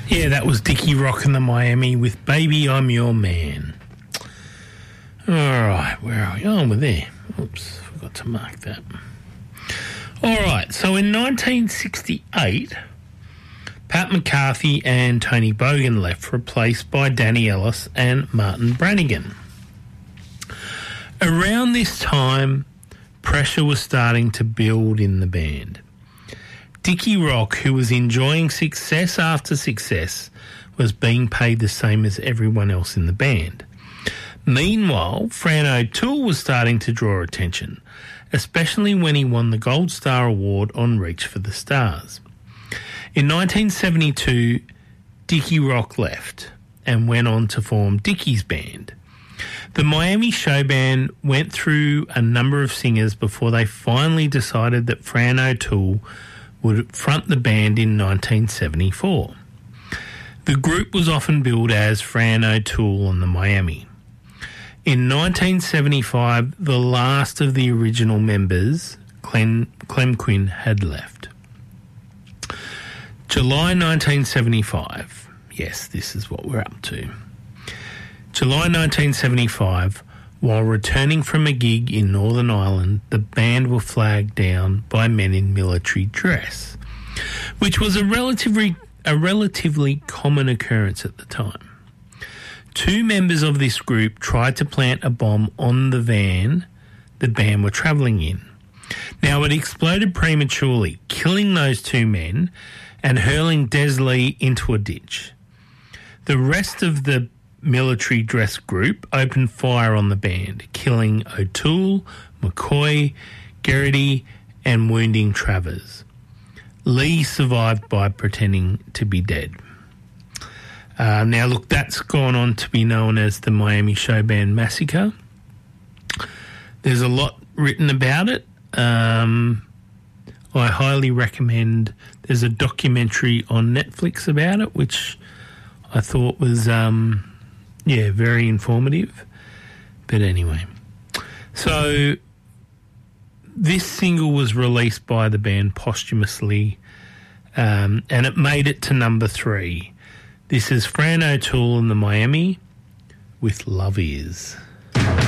Yeah, that was Dickie Rock and the Miami with Baby I'm Your Man. All right, where are we? Oh, we're there. Oops, forgot to mark that. All right, so in 1968, Pat McCarthy and Tony Bogan left, replaced by Danny Ellis and Martin Brannigan. Around this time, pressure was starting to build in the band. Dickie Rock, who was enjoying success after success, was being paid the same as everyone else in the band. Meanwhile, Fran O'Toole was starting to draw attention, especially when he won the Gold Star Award on Reach for the Stars. In 1972, Dickie Rock left and went on to form Dickie's Band. The Miami show band went through a number of singers before they finally decided that Fran O'Toole would front the band in 1974. The group was often billed as Fran O'Toole and the Miami. In 1975, the last of the original members, Clem Quinn, had left. July 1975. Yes, this is what we're up to. July 1975, while returning from a gig in Northern Ireland, the band were flagged down by men in military dress, which was a relatively common occurrence at the time. Two members of this group tried to plant a bomb on the van the band were travelling in. Now, it exploded prematurely, killing those two men and hurling Des Lee into a ditch. The rest of the military dress group opened fire on the band, killing O'Toole, McCoy, Geraghty, and wounding Travers. Lee survived by pretending to be dead. Now, look, that's gone on to be known as the Miami Show Band Massacre. There's a lot written about it. I highly recommend. There's a documentary on Netflix about it, which I thought was, very informative. But anyway, so this single was released by the band posthumously, and it made it to number 3. This is Fran O'Toole and the Miami with Love Is.